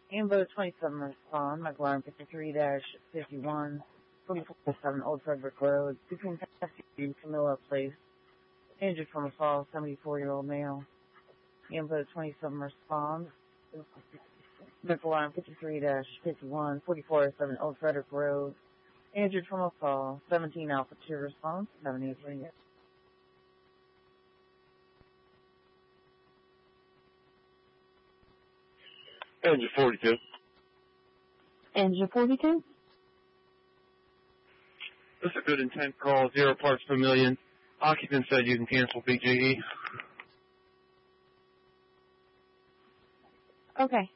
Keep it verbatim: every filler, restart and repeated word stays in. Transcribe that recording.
Ambo twenty-seven respond, McLaren fifty-three fifty-one, forty-four seven Old Frederick Road, between Tennessee and Camilla Place. Injured from a fall, seventy-four-year-old male. Ambo twenty-seven responds, McLaren fifty-three fifty-one, forty-four seven Old Frederick Road. Injured from a fall, seventeen Alpha two response, seventy-three. Engine forty-two. Engine forty-two? This is a good intent call, zero parts per million. Occupant said you can cancel B G E. Okay.